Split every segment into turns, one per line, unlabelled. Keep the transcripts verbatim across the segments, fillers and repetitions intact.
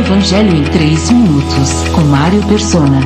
Evangelho em três minutos, com Mário Persona.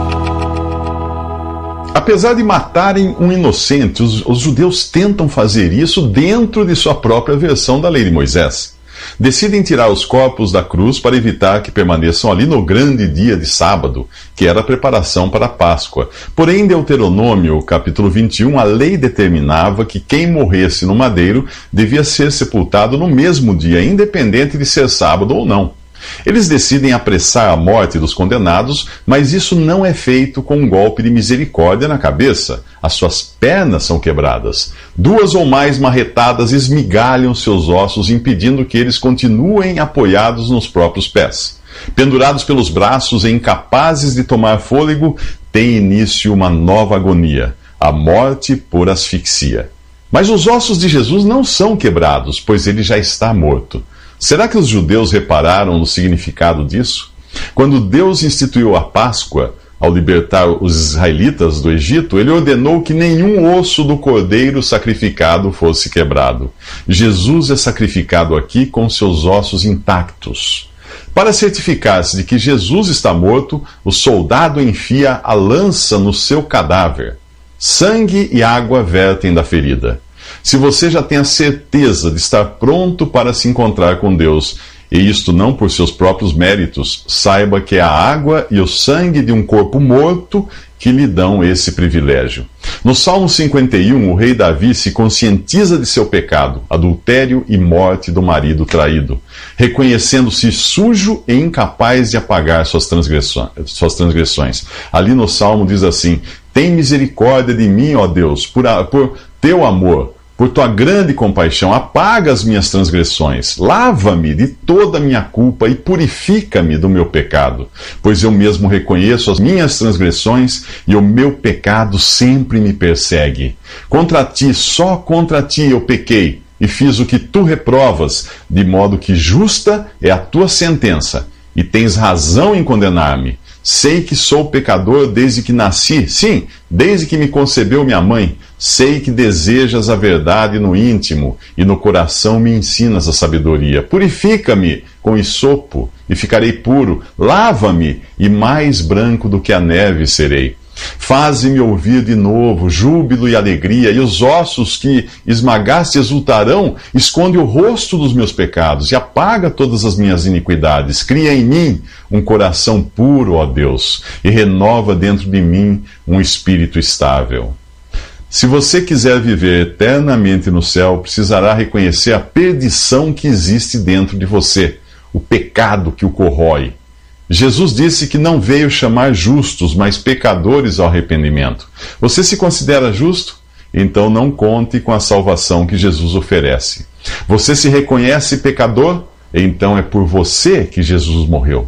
Apesar de matarem um inocente, os, os judeus tentam fazer isso dentro de sua própria versão da lei de Moisés. Decidem tirar os corpos da cruz para evitar que permaneçam ali no grande dia de sábado, que era a preparação para a Páscoa. Porém, em Deuteronômio, capítulo vinte e um, a lei determinava que quem morresse no madeiro devia ser sepultado no mesmo dia, independente de ser sábado ou não. Eles decidem apressar a morte dos condenados, mas isso não é feito com um golpe de misericórdia na cabeça. As suas pernas são quebradas. Duas ou mais marretadas esmigalham seus ossos, impedindo que eles continuem apoiados nos próprios pés. Pendurados pelos braços e incapazes de tomar fôlego, tem início uma nova agonia, a morte por asfixia. Mas os ossos de Jesus não são quebrados, pois ele já está morto. Será que os judeus repararam no significado disso? Quando Deus instituiu a Páscoa, ao libertar os israelitas do Egito, ele ordenou que nenhum osso do cordeiro sacrificado fosse quebrado. Jesus é sacrificado aqui com seus ossos intactos. Para certificar-se de que Jesus está morto, o soldado enfia a lança no seu cadáver. Sangue e água vertem da ferida. Se você já tem a certeza de estar pronto para se encontrar com Deus, e isto não por seus próprios méritos, saiba que é a água e o sangue de um corpo morto que lhe dão esse privilégio. No Salmo cinquenta e um, o rei Davi se conscientiza de seu pecado, adultério e morte do marido traído, reconhecendo-se sujo e incapaz de apagar suas transgressões. Suas transgressões. Ali no Salmo diz assim: tem misericórdia de mim, ó Deus, por, a, por teu amor. Por tua grande compaixão, apaga as minhas transgressões, lava-me de toda a minha culpa e purifica-me do meu pecado, pois eu mesmo reconheço as minhas transgressões e o meu pecado sempre me persegue. Contra ti, só contra ti eu pequei e fiz o que tu reprovas, de modo que justa é a tua sentença e tens razão em condenar-me. Sei que sou pecador desde que nasci, sim, desde que me concebeu minha mãe. Sei que desejas a verdade no íntimo, e no coração me ensinas a sabedoria. Purifica-me com hisopo, e ficarei puro. Lava-me, e mais branco do que a neve serei. Faze-me ouvir de novo júbilo e alegria, e os ossos que esmagaste exultarão. Esconde o rosto dos meus pecados, e apaga todas as minhas iniquidades. Cria em mim um coração puro, ó Deus, e renova dentro de mim um espírito estável. Se você quiser viver eternamente no céu, precisará reconhecer a perdição que existe dentro de você, o pecado que o corrói. Jesus disse que não veio chamar justos, mas pecadores ao arrependimento. Você se considera justo? Então não conte com a salvação que Jesus oferece. Você se reconhece pecador? Então é por você que Jesus morreu.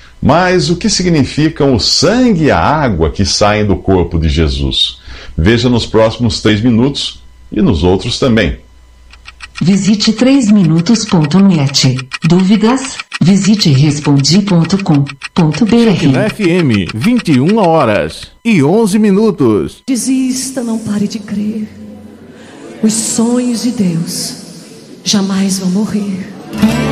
Mas o que significam o sangue e a água que saem do corpo de Jesus? Veja nos próximos três minutos e nos outros também.
Visite três minutos ponto net. Dúvidas? Visite respondi ponto com ponto br.
Na F M, vinte e uma horas e onze minutos.
Desista, não pare de crer. Os sonhos de Deus jamais vão morrer.